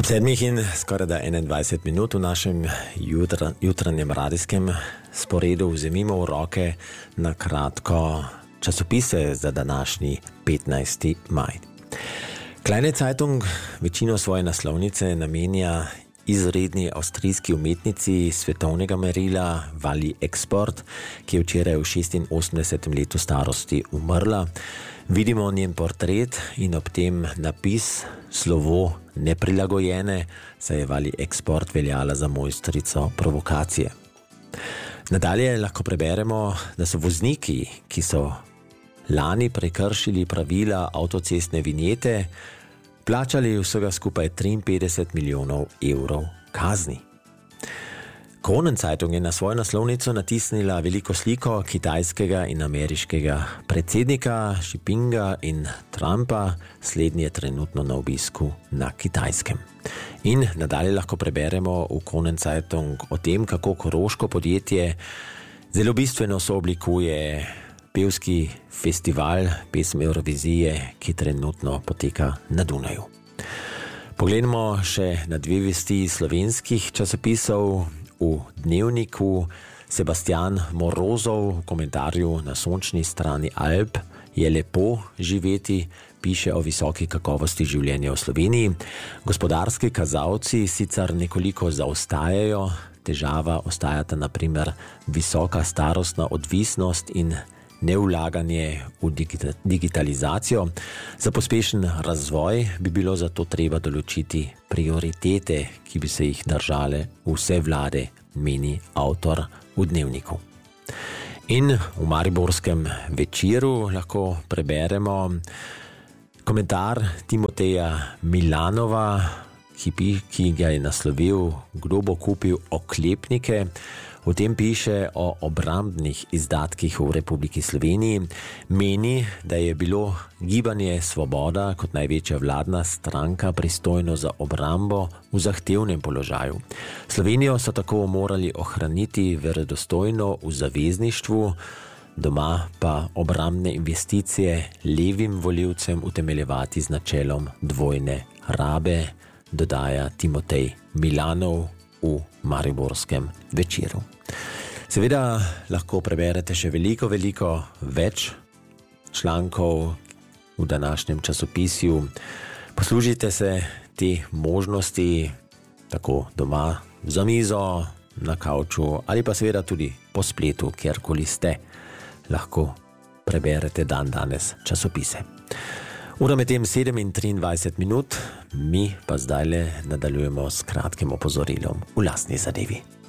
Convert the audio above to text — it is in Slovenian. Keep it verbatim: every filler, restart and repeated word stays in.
Ob sedmih in skoraj da enaindvajset minut v našem jutra, jutranjem radijskem sporedu vzemimo v roke na kratko časopise za današnji petnajsti maj. Kleine Zeitung večino svoje naslovnice namenja izredni avstrijski umetnici svetovnega merila Vali Export, ki je včeraj v šestinosemdesetem letu starosti umrla. Vidimo njen portret in ob tem napis slovo neprilagojene, saj je Vali Export veljala za mojstrico provokacije. Nadalje lahko preberemo, da so vozniki, ki so lani prekršili pravila avtocestne vinjete, plačali vsega skupaj triinpetdeset milijonov evrov kazni. Kronenzeitung je na svojo naslovnico natisnila veliko sliko kitajskega in ameriškega predsednika Xi Jinpinga in Trumpa, slednji je trenutno na obisku na Kitajskem. In nadalje lahko preberemo v Kronenzeitung o tem, kako koroško podjetje zelo bistveno sooblikuje pevski festival pesem Eurovizije, ki trenutno poteka na Dunaju. Poglejmo še na dve vesti slovenskih časopisov. V Dnevniku Sebastian Morozov v komentarju na sončni strani Alp je lepo živeti, piše o visoki kakovosti življenja v Sloveniji. Gospodarski kazalci sicer nekoliko zaostajajo, težava ostajata na primer visoka starostna odvisnost in nevlaganje v digitalizacijo. Za pospešen razvoj bi bilo zato treba določiti prioritete, ki bi se jih držale vse vlade, meni avtor v Dnevniku. In v Mariborskem Večeru lahko preberemo komentar Timoteja Milanova, ki ga je naslovil Kdo bo kupil oklepnike. V tem piše o obrambnih izdatkih v Republiki Sloveniji. Meni, da je bilo Gibanje Svoboda kot največja vladna stranka pristojno za obrambo v zahtevnem položaju. Slovenijo so tako morali ohraniti verodostojno v zavezništvu, doma pa obrambne investicije levim volivcem utemeljevati z načelom dvojne rabe, dodaja Timotej Milanov v Mariborskem Večeru. Seveda lahko preberete še veliko, veliko več člankov v današnjem časopisju. Poslužite se te možnosti tako doma za mizo, na kavču ali pa seveda tudi po spletu, kjerkoli ste, lahko preberete dan danes časopise. Ura med tem sedem in triindvajset minut, mi pa zdajle nadaljujemo s kratkim opozorilom v lastni zadevi.